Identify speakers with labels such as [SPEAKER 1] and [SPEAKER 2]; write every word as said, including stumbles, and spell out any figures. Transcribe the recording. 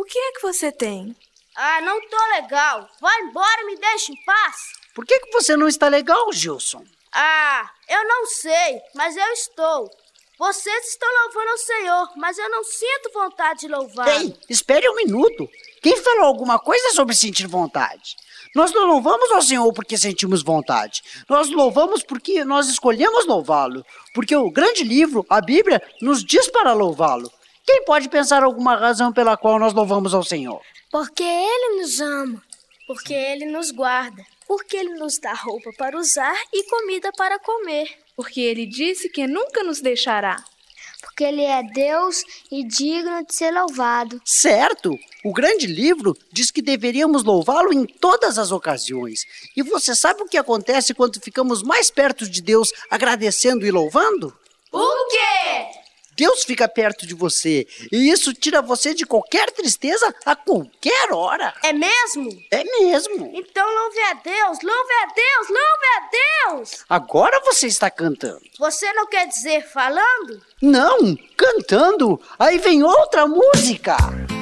[SPEAKER 1] O que é que você tem?
[SPEAKER 2] Ah, não tô legal. Vai embora e me deixa em paz.
[SPEAKER 3] Por que, que você não está legal, Gilson?
[SPEAKER 2] Ah, eu não sei, mas eu estou. Vocês estão louvando ao Senhor, mas eu não sinto vontade de louvar.
[SPEAKER 3] Ei, espere um minuto. Quem falou alguma coisa sobre sentir vontade? Nós não louvamos ao Senhor porque sentimos vontade. Nós louvamos porque nós escolhemos louvá-lo. Porque o grande livro, a Bíblia, nos diz para louvá-lo. Quem pode pensar alguma razão pela qual nós louvamos ao Senhor?
[SPEAKER 4] Porque Ele nos ama.
[SPEAKER 5] Porque Ele nos guarda. Porque Ele nos dá roupa para usar e comida para comer.
[SPEAKER 1] Porque Ele disse que nunca nos deixará.
[SPEAKER 4] Porque Ele é Deus e digno de ser louvado.
[SPEAKER 3] Certo! O grande livro diz que deveríamos louvá-lo em todas as ocasiões. E você sabe o que acontece quando ficamos mais perto de Deus agradecendo e louvando?
[SPEAKER 2] O quê?
[SPEAKER 3] Deus fica perto de você e isso tira você de qualquer tristeza a qualquer hora.
[SPEAKER 2] É mesmo?
[SPEAKER 3] É mesmo.
[SPEAKER 2] Então louve a Deus, louve a Deus, louve a Deus.
[SPEAKER 3] Agora você está cantando.
[SPEAKER 2] Você não quer dizer falando?
[SPEAKER 3] Não, cantando. Aí vem outra música.